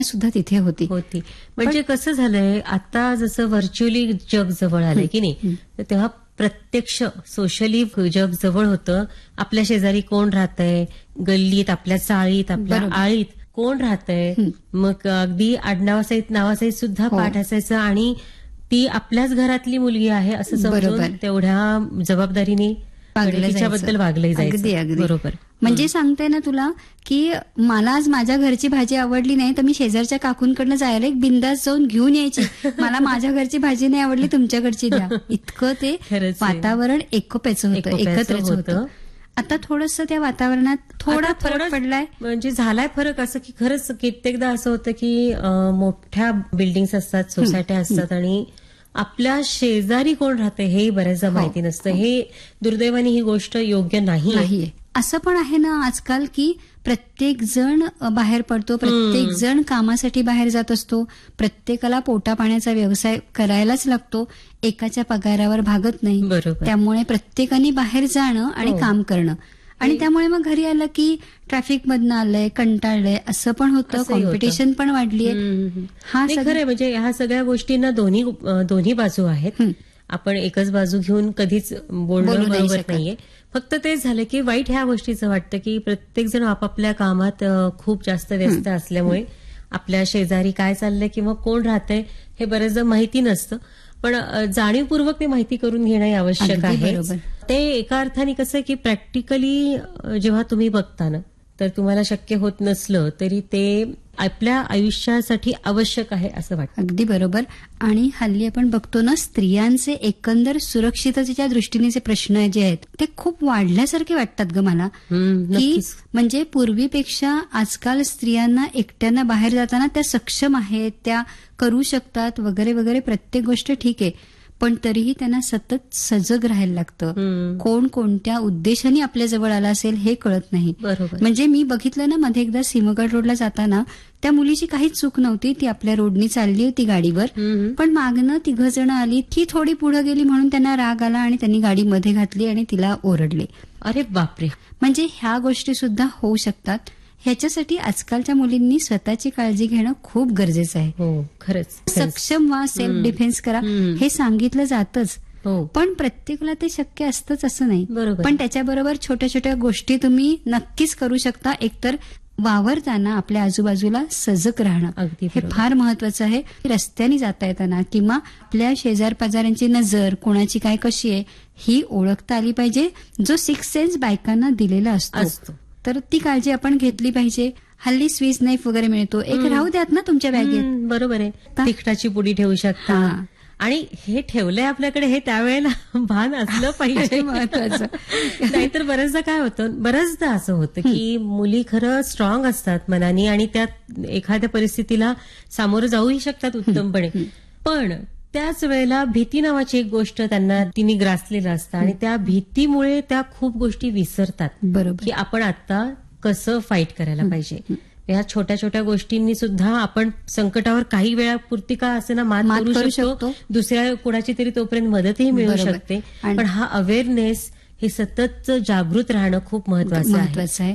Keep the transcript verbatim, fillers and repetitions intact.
सुद्धा तिथे होती होती म्हणजे कसं झालंय आता जसं व्हर्च्युअली जग जवळ आलंय की नाही, तर तेव्हा प्रत्यक्ष सोशली जग जवळ होतं. आपल्या शेजारी कोण राहतंय, गल्लीत, आपल्या चाळीत, आपल्या बरोबर. आळीत कोण राहतंय, मग अगदी आडनावासहित नावासहित सुद्धा हो. पाठ असायचं आणि ती आपल्याच घरातली मुलगी आहे असं समजून बरोबर. तेवढ्या जबाबदारीने वागलं तिच्याबद्दल जायचं. वागलं अगदी जायचं. अगदी बरोबर. म्हणजे सांगते ना तुला की मला आज माझ्या घरची भाजी आवडली नाही तर मी शेजारच्या काकूंकडनं जायला एक बिंदास जाऊन घेऊन यायची. मला माझ्या घरची भाजी नाही आवडली, तुमच्याकडची द्या. इतकं ते खरंच आहे. वातावरण एकोप्याचं होतं, एकोप्याचं एकत्रच होतं. होतं. आता थोडंसं त्या वातावरणात थोडा आता फरक थोडं पडलाय. म्हणजे झालाय फरक असं की खरंच कित्येकदा असं होतं की अं, मोठ्या बिल्डिंग्स असतात, सोसायट्या असतात आणि आपल्या शेजारी कोण राहते हे बऱ्याचदा माहिती नसतं. हे दुर्दैवाने ही गोष्ट योग्य नाही. नाहीये. असं पण आहे ना आजकाल की प्रत्येक जण बाहेर पडतो, प्रत्येक जण कामासाठी बाहेर जात असतो, प्रत्येकाला पोटा पाण्याचा व्यवसाय करायलाच लागतो, एकाच्या पगारावर भागत नाही. बरोबर. त्यामुळे प्रत्येकाने बाहेर जाणं आणि हो. काम करणं आणि त्यामुळे मग घरी आलं की ट्रॅफिक मधनं आलंय, कंटाळलंय असं पण होतं, असंही होतं. कॉम्पिटिशन पण वाढलीये. हम्म. हा नाही, सगळं- खरंय म्हणजे ह्या सगळ्या गोष्टींना दोन्ही अं, दोन्ही बाजू आहेत. हं. आपण एकच बाजू घेऊन कधीच बोलणं बोलू नाही बरोबर शकत. नाहीये. फक्त तेच झालं की वाईट ह्या गोष्टीचं वाटतं की प्रत्येक जण आपापल्या कामात अं, खूप जास्त व्यस्त असल्यामुळे आपल्या शेजारी काय चाललंय किंवा कोण राहतंय हे बरेचदा माहिती नसतं. पण अं, जाणीवपूर्वक ते माहिती करून घेणं आवश्यक अगदी आहे. बरोबर. ते एका अर्थाने कसं आहे की प्रॅक्टिकली जेव्हा तुम्ही बघता ना, तर तुम्हाला शक्य होत नसलं तरी ते आपल्या आयुष्यासाठी आवश्यक आहे असं वाटतं. अगदी बरोबर. आणि हल्ली आपण बघतो ना स्त्रियांचे एकंदर सुरक्षिततेच्या दृष्टीने जे प्रश्न जे आहेत ते खूप वाढल्यासारखे वाटतात ग मला. हम्म, की नक्कीच. म्हणजे पूर्वीपेक्षा आजकाल स्त्रियांना एकट्यानं बाहेर जाताना त्या सक्षम आहेत, त्या करू शकतात वगैरे वगैरे प्रत्येक गोष्ट ठीक आहे, पण तरीही त्यांना सतत सजग राहायला लागतं. हम्म. कोण कोणत्या उद्देशाने आपल्या जवळ आला असेल हे कळत नाही. बरोबर. म्हणजे मी बघितलं ना मध्ये एकदा सिंहगड रोडला जाताना त्या मुलीची काहीच चूक नव्हती, ती आपल्या रोडनी चालली होती गाडीवर, हम्म. पण मागनं तिघ जण आली, ती थोडी पुढे गेली म्हणून त्यांना राग आला आणि त्यांनी गाडी मध्ये घातली आणि तिला ओरडले. अरे बापरे. म्हणजे ह्या गोष्टी सुद्धा होऊ शकतात. ह्याच्यासाठी आजकालच्या मुलींनी स्वतःची काळजी घेणं खूप गरजेचं आहे. हो, खरंच. सक्षम व्हा, सेल्फ डिफेन्स करा हम्म. हे सांगितलं जातच, हो, पण प्रत्येकाला ते शक्य असतंच असं नाही. बरोबर. पण त्याच्याबरोबर छोट्या छोट्या गोष्टी तुम्ही नक्कीच करू शकता. एकतर वावरताना आपल्या आजूबाजूला सजग राहणं अगदी हे बरोबर. फार महत्वाचं आहे. रस्त्याने जाता येताना किंवा आपल्या शेजार पाजारांची नजर कोणाची काय कशी आहे ही ओळखता आली पाहिजे. जो सिक्स सेन्स बायकांना दिलेला असतो असतो. तर ती काळजी आपण घेतली पाहिजे. हल्ली स्विच नाईफ वगैरे मिळतो, एक राहू द्यात ना तुमच्या बॅगेत. हम्म, बरोबर आहे. का? तिखटाची पुडी ठेवू शकता. हा. आणि हे ठेवलंय आपल्याकडे हे त्यावेळेला भान असलं पाहिजे. महत्वाचं. नाहीतर बऱ्याचदा काय होतं, बऱ्याचदा असं होतं की मुली खरं स्ट्रॉंग असतात मनानी आणि त्यात एखाद्या परिस्थितीला सामोरं जाऊही शकतात उत्तमपणे, पण त्याच वेळेला भीती नावाची एक गोष्ट त्यांना तिने ग्रासलेलं असतं आणि त्या भीतीमुळे त्या खूप गोष्टी विसरतात बरोबर. की आपण आता कसं फाईट करायला पाहिजे. या छोट्या छोट्या गोष्टींनी सुद्धा आपण संकटावर काही वेळापुरती का असे ना मात मात करू करू शकतो. शकतो. दुसऱ्या कोणाची तरी तोपर्यंत मदतही मिळू बरोबर. शकते. आणि- पण हा अवेअरनेस हे सतत जागृत राहणं खूप महत्वाचं आहे. महत्वाचं आहे.